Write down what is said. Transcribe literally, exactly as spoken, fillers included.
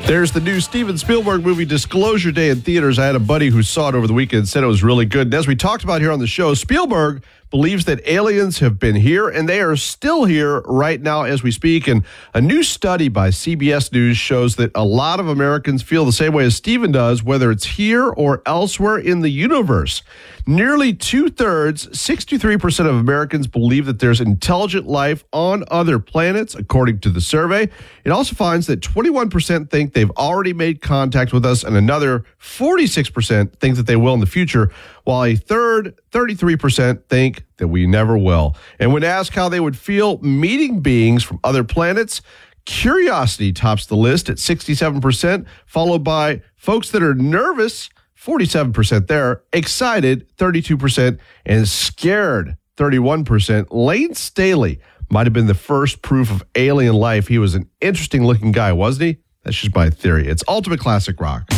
There's the new Steven Spielberg movie Disclosure Day in theaters. I had a buddy who saw it over the weekend and said it was really good. And as we talked about here on the show, Spielberg believes that aliens have been here and they are still here right now as we speak. And a new study by C B S News shows that a lot of Americans feel the same way as Steven does, whether it's here or elsewhere in the universe. Nearly two-thirds, sixty-three percent of Americans believe that there's intelligent life on other planets, according to the survey. It also finds that twenty-one percent think they've already made contact with us, and another forty-six percent think that they will in the future, while a third, thirty-three percent, think that we never will. And when asked how they would feel meeting beings from other planets, curiosity tops the list at sixty-seven percent, followed by folks that are nervous, forty-seven percent there, excited, thirty-two percent, and scared, thirty-one percent. Lane Staley might have been the first proof of alien life. He was an interesting-looking guy, wasn't he? That's just my theory. It's Ultimate Classic Rock.